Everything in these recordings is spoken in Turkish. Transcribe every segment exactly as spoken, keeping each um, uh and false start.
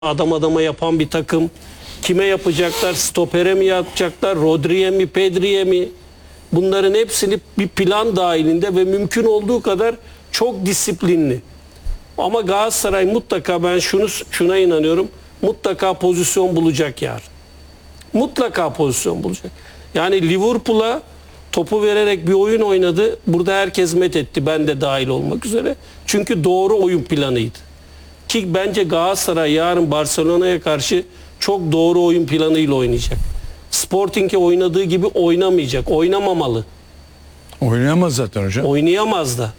adam adama yapan bir takım. Kime yapacaklar? Stopere mi yapacaklar? Rodri'ye mi? Pedri'ye mi? Bunların hepsini bir plan dahilinde ve mümkün olduğu kadar çok disiplinli. Ama Galatasaray mutlaka, ben şunu şuna inanıyorum, mutlaka pozisyon bulacak yarın. Mutlaka pozisyon bulacak. Yani Liverpool'a topu vererek bir oyun oynadı. Burada herkes methetti, ben de dahil olmak üzere. Çünkü doğru oyun planıydı. Ki bence Galatasaray yarın Barcelona'ya karşı çok doğru oyun planıyla oynayacak. Sporting'e oynadığı gibi oynamayacak. Oynamamalı. Oynayamaz zaten hocam. Oynayamaz da.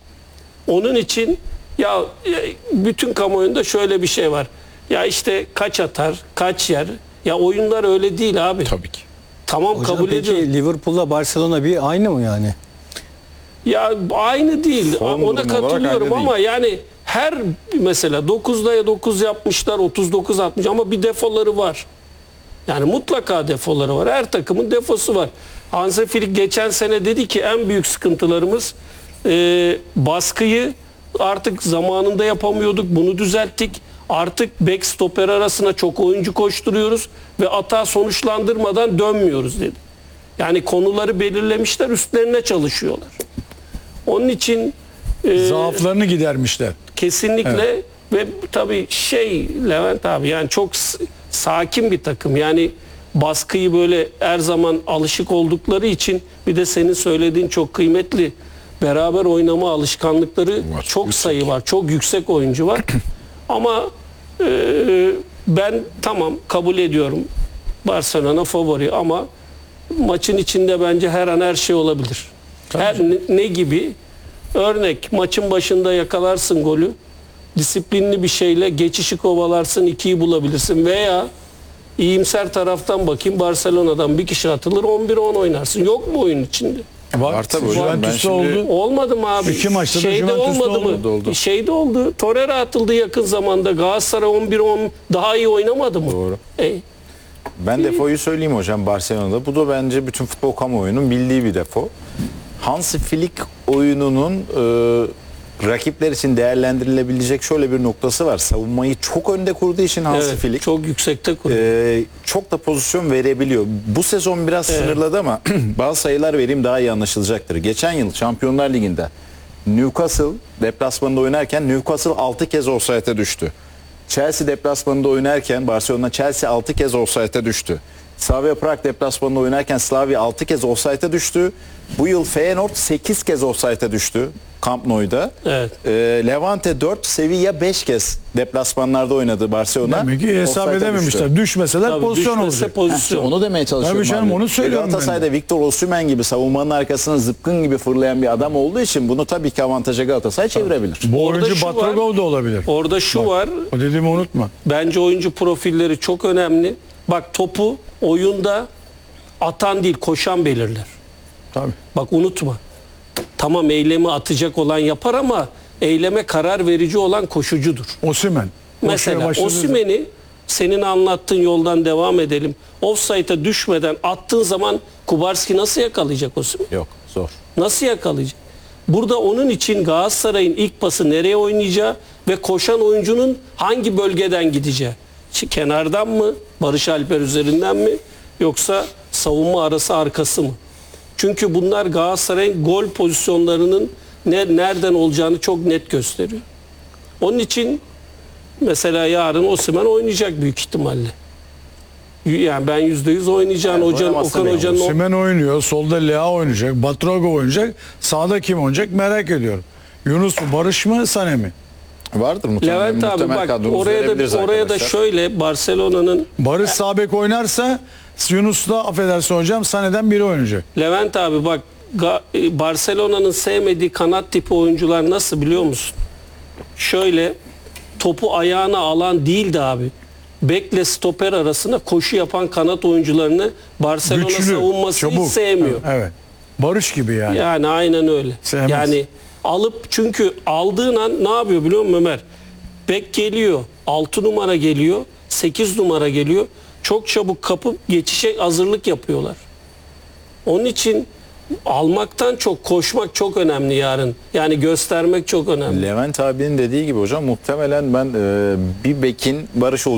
Onun için ya bütün kamuoyunda şöyle bir şey var. Ya işte kaç atar, kaç yer. Ya oyunlar öyle değil abi. Tabii ki. Tamam, Hocam kabul peki ediyorum. Liverpool'la Barcelona bir aynı mı yani? Ya aynı değil. Form Ona durumu olarak katılıyorum aynı ama yani her mesela dokuzda dokuz yapmışlar, otuz dokuz atmış ama bir defoları var. Yani mutlaka defoları var. Her takımın defosu var. Hansi Flick geçen sene dedi ki en büyük sıkıntılarımız e, baskıyı artık zamanında yapamıyorduk. Bunu düzelttik. Artık back stoper arasına çok oyuncu koşturuyoruz ve atağı sonuçlandırmadan dönmüyoruz dedi. Yani konuları belirlemişler, üstlerine çalışıyorlar. Onun için e, Zaaflarını gidermişler. kesinlikle Evet. ve tabii şey Levent abi, yani çok sakin bir takım. Yani baskıyı böyle her zaman alışık oldukları için, bir de senin söylediğin çok kıymetli, beraber oynama alışkanlıkları Var, çok yüksek. sayı var. Çok yüksek oyuncu var. Ama e, ben tamam kabul ediyorum. Barcelona favori ama maçın içinde bence her an her şey olabilir. Her ne, ne gibi? Örnek, maçın başında yakalarsın golü. Disiplinli bir şeyle geçişi kovalarsın, ikiyi bulabilirsin. Veya iyimser taraftan bakayım, Barcelona'dan bir kişi atılır, on bir on oynarsın. Yok mu oyun içinde? Var, Var tabii hocam. Ben Juventus'ta şimdi- oldu. Olmadı mı abi? İki maçta da Şeyde Juventus'ta olmadı mı? oldu, oldu. Şeyde oldu. Torreira atıldı yakın zamanda. Galatasaray on bir on daha iyi oynamadı mı? Doğru. E, Ben defoyu söyleyeyim hocam Barcelona'da. Bu da bence bütün futbol kamuoyunun bildiği bir defo. Hansi Flick oyununun e, rakipler için değerlendirilebilecek şöyle bir noktası var. Savunmayı çok önde kurduğu için Hansi evet, Flick çok yüksekte kuruyor. e, çok da pozisyon verebiliyor. Bu sezon biraz sınırladı ama bazı sayılar vereyim, daha iyi anlaşılacaktır. Geçen yıl Şampiyonlar Ligi'nde Newcastle deplasmanında oynarken Newcastle altı kez offside'e düştü. Chelsea deplasmanında oynarken Barcelona Chelsea altı kez offside'e düştü. Slavia Prag deplasmanında oynarken Slavia altı kez offside'e düştü. Bu yıl Feyenoord sekiz kez offside'e düştü Camp Nou'da. Evet. Ee, Levante dört, Sevilla beş kez deplasmanlarda oynadı Barcelona. Demek ki hesap Offside'e edememişler. düştü. Düşmeseler Tabii pozisyon düşmese olacak. İşte pozisyon. onu demeye çalışıyorum. Tabii canım, abi. onu Ve söylüyorum ben de. Galatasaray'da Victor Osimhen gibi savunmanın arkasına zıpkın gibi fırlayan bir adam olduğu için bunu tabii ki avantaja Galatasaray çevirebilir. Bu Orada oyuncu şu var. Batragov da olabilir. Orada şu var. O dediğimi unutma. Bence oyuncu profilleri çok önemli. Bak, topu oyunda atan değil, koşan belirler. Tabii. Bak unutma. Tamam, eylemi atacak olan yapar ama eyleme karar verici olan koşucudur. Osimhen. Koşuya Mesela başladı. Osimhen'i senin anlattığın yoldan devam edelim. Offside'a düşmeden attığın zaman Kubarski nasıl yakalayacak Osimhen? Yok, zor. Nasıl yakalayacak? Burada onun için Galatasaray'ın ilk pası nereye oynayacağı ve koşan oyuncunun hangi bölgeden gideceği. Ç- Kenardan mı? Barış Alper üzerinden mi? Yoksa savunma arası arkası mı? Çünkü bunlar Galatasaray'ın gol pozisyonlarının ne, nereden olacağını çok net gösteriyor. Onun için mesela yarın Osimhen oynayacak büyük ihtimalle. Yani ben yüzde yüz oynayacağını, Evet, hocanın, oynamazsa Okan ne Hoca'nın o- Osimhen oynuyor. Solda Lea oynayacak. Batragov oynayacak. Sağda kim oynayacak merak ediyorum. Yunus mu, Barış mı, Sané mi? Vardır muhtemelen. Levent abi muhtemel bak, kadromuzu oraya verebiliriz da oraya da arkadaşlar. şöyle Barcelona'nın Barış sağ bek oynarsa Yunus'la, affedersin hocam, Sané'den biri oynayacak. Levent abi bak, Ga- e, Barcelona'nın sevmediği kanat tipi oyuncular nasıl biliyor musun? Şöyle, topu ayağına alan değildi abi. Bekle stoper arasında koşu yapan kanat oyuncularını Barcelona Güçlü, savunması çabuk. hiç sevmiyor. Evet. Barış gibi yani. Yani aynen öyle. Sevmez. Yani alıp, çünkü aldığın an ne yapıyor biliyor musun Ömer? Bek geliyor, altı numara geliyor, sekiz numara geliyor. Çok çabuk kapıp geçişe hazırlık yapıyorlar. Onun için almaktan çok koşmak çok önemli yarın. Yani göstermek çok önemli. Levent abinin dediği gibi hocam muhtemelen ben e, bir bekin Barış